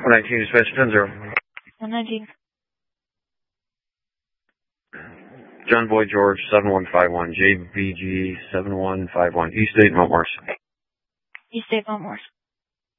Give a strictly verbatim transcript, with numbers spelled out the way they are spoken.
one nineteen, dispatch ten zero. one nineteen. John Boy George, seven one five one, J B G seven one five one, East State, Mount Morris. East State, Mount Morris.